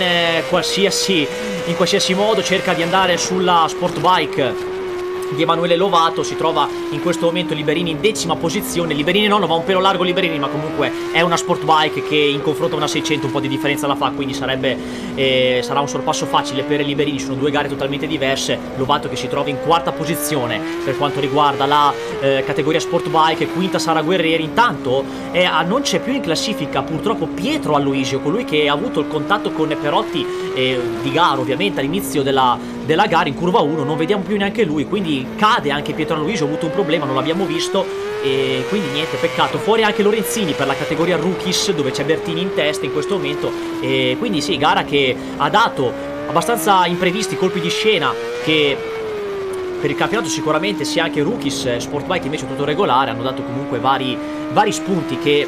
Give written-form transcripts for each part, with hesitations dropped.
in qualsiasi modo cerca di andare sulla sport bike di Emanuele Lovato. Si trova in questo momento Liberini in 10ª posizione. Liberini no, va un pelo largo Liberini, ma comunque è una sport bike che in confronto a una 600 un po' di differenza la fa, quindi sarà un sorpasso facile per Liberini. Sono due gare totalmente diverse. Lovato che si trova in 4ª posizione per quanto riguarda la categoria sport bike, quinta Sara Guerrieri. Intanto non c'è più in classifica purtroppo Pietro Aloisio, colui che ha avuto il contatto con Perotti di gara ovviamente all'inizio della gara in curva 1. Non vediamo più neanche lui, quindi cade anche Pietro Aloisio. Ha avuto un problema, non l'abbiamo visto, e quindi niente, peccato. Fuori anche Lorenzini per la categoria rookies, dove c'è Bertini in testa in questo momento, e quindi sì, gara che ha dato abbastanza imprevisti, colpi di scena, che per il campionato sicuramente sia anche rookies, sport bike invece tutto regolare, hanno dato comunque vari spunti che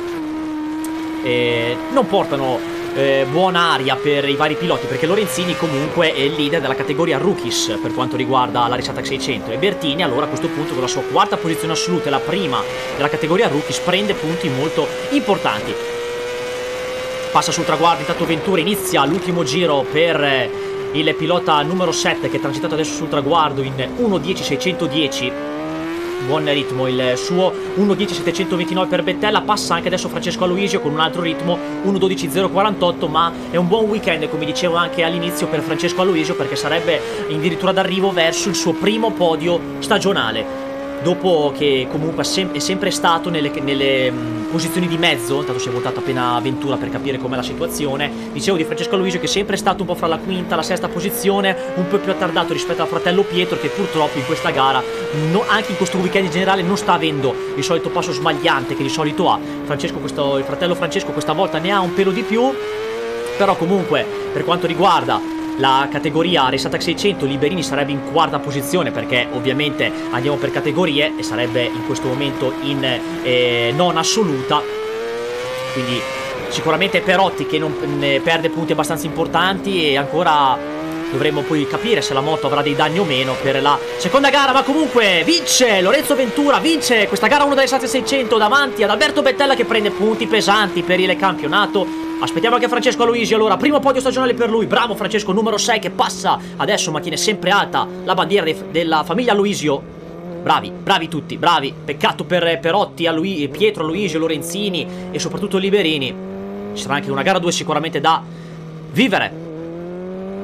non portano buona aria per i vari piloti, perché Lorenzini comunque è il leader della categoria rookies per quanto riguarda la Risata 600, e Bertini allora a questo punto con la sua 4ª posizione assoluta e la prima della categoria rookies prende punti molto importanti. Passa sul traguardo intanto Ventura, inizia l'ultimo giro per il pilota numero 7 che è transitato adesso sul traguardo in 1.10.610. Buon ritmo il suo, 1.10.729 per Bettella. Passa anche adesso Francesco Aloisio con un altro ritmo, 1.12.048, ma è un buon weekend, come dicevo anche all'inizio, per Francesco Aloisio, perché sarebbe addirittura d'arrivo verso il suo primo podio stagionale, dopo che comunque è sempre stato nelle posizioni di mezzo. Intanto si è voltato appena Ventura per capire com'è la situazione. Dicevo di Francesco Aloisio che è sempre stato un po' fra la quinta e la 6ª posizione, un po' più attardato rispetto al fratello Pietro, che purtroppo in questa gara, anche in questo weekend in generale, non sta avendo il solito passo sbagliante che di solito ha. Il fratello Francesco questa volta ne ha un pelo di più, però comunque per quanto riguarda la categoria Resatac 600 Liberini sarebbe in 4ª posizione, perché ovviamente andiamo per categorie e sarebbe in questo momento in non assoluta, quindi sicuramente Perotti che non perde punti abbastanza importanti, e ancora dovremmo poi capire se la moto avrà dei danni o meno per la seconda gara. Ma comunque vince Lorenzo Ventura, vince questa gara 1 delle Resatac 600 davanti ad Alberto Bettella, che prende punti pesanti per il campionato. Aspettiamo anche Francesco Aloisio, allora primo podio stagionale per lui. Bravo Francesco, numero 6 che passa adesso, ma tiene sempre alta la bandiera della famiglia Aloisio. Bravi tutti, bravi. Peccato per Perotti, Pietro Aloisio, Lorenzini e soprattutto Liberini. Ci sarà anche una gara 2 sicuramente da vivere.